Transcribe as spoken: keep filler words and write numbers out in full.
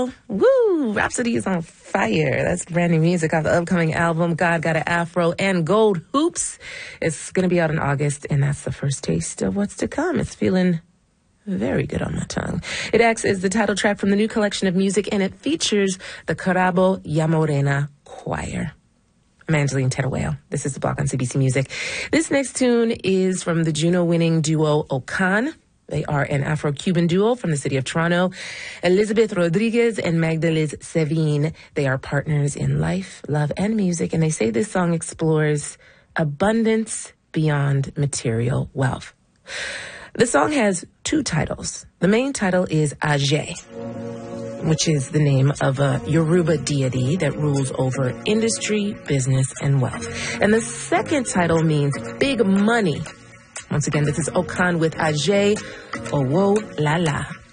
Afro. Woo! Rhapsody is on fire. That's brand new music off the upcoming album, God Got an Afro, and Gold Hoops. It's going to be out in August, and that's the first taste of what's to come. It's feeling very good on my tongue. It acts as the title track from the new collection of music, and it features the Carabo Ya Morena Choir. I'm Angeline Teruel. This is The Block on C B C Music. This next tune is from the Juno-winning duo Okan. They are an Afro-Cuban duo from the city of Toronto. Elizabeth Rodriguez and Magdalene Sevin. They are partners in life, love, and music, and they say this song explores abundance beyond material wealth. The song has two titles. The main title is Aje, which is the name of a Yoruba deity that rules over industry, business, and wealth. And the second title means big money. Once again, this is Okan with Aje Owo Lala.